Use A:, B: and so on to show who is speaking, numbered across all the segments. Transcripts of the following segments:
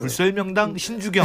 A: 불설명당 신주경.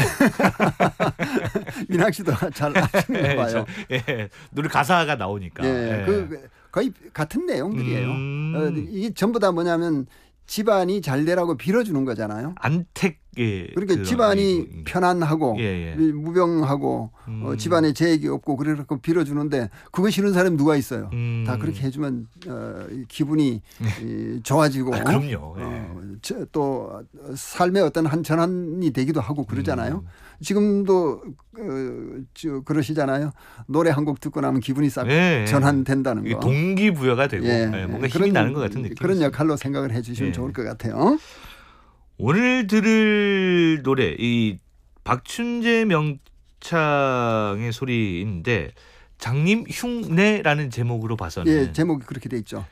B: 민학 씨도 잘 아시는 거 봐요.
A: 예, 노래 가사가 나오니까.
B: 예, 그 거의 같은 내용들이에요. 이게 전부 다 뭐냐면 집안이 잘 되라고 빌어주는 거잖아요.
A: 안택의
B: 그러니까 집안이 편안하고 무병하고 집안에 재해기 없고 그래갖고 빌어주는데 그거 싫은 사람이 누가 있어요. 다 그렇게 해주면 기분이 좋아지고
A: 그럼요.
B: 또 삶의 어떤 한 전환이 되기도 하고 그러잖아요. 지금도 그러시잖아요. 노래 한 곡 듣고 나면 기분이 싹 전환된다는 거.
A: 동기부여가 되고 뭔가 힘이 나는 것 같은 느낌.
B: 그런 역할로 생각을 해 주시면 좋을 것 같아요.
A: 오늘 들을 노래 이 박춘재 명창의 소리인데 장님 흉내라는 제목으로 봐서는
B: 제목이 그렇게 돼 있죠.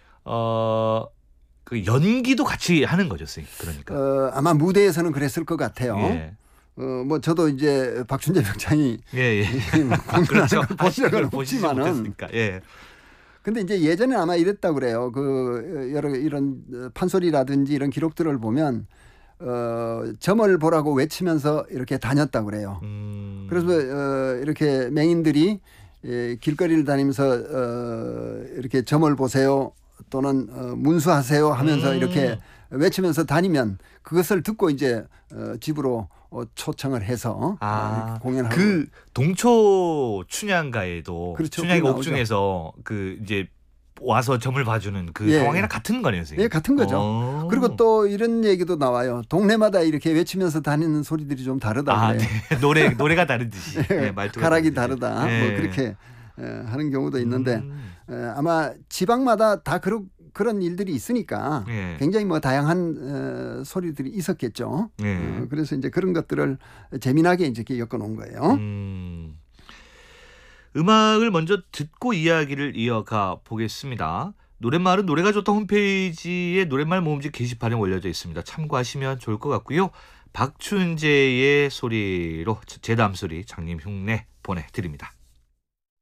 A: 그 연기도 같이 하는 거죠, 선생님. 그러니까
B: 아마 무대에서는 그랬을 것 같아요. 뭐 저도 이제 박춘재 명창이 공연하는 걸 본 적은 없지만은 근데 이제 예전에 아마 이랬다고 그래요. 그 여러 이런 판소리라든지 이런 기록들을 보면 점을 보라고 외치면서 이렇게 다녔다고 그래요. 그래서 이렇게 맹인들이 길거리를 다니면서 이렇게 점을 보세요 또는 문수하세요 하면서 이렇게 외치면서 다니면 그것을 듣고 이제 집으로 초청을 해서 공연하고
A: 그 동초 춘향가에도
B: 그렇죠.
A: 춘향이 옥중에서 그 이제 와서 점을 봐주는 그 상황이랑 같은 거네요, 선생님.
B: 네, 같은 거죠. 그리고 또 이런 얘기도 나와요. 동네마다 이렇게 외치면서 다니는 소리들이 좀 다르다.
A: 노래가 다르듯이 말투가
B: 가락이 다르다. 뭐 그렇게 하는 경우도 있는데 아마 지방마다 다 그런 일들이 있으니까 굉장히 뭐 다양한 소리들이 있었겠죠. 그래서 이제 그런 것들을 재미나게 이제 엮어 놓은 거예요.
A: 음악을 먼저 듣고 이야기를 이어가 보겠습니다. 노랫말은 노래가 좋다 홈페이지에 노랫말 모음집 게시판에 올려져 있습니다. 참고하시면 좋을 것 같고요. 박춘재의 소리로 제담 소리 장님 흉내 보내드립니다.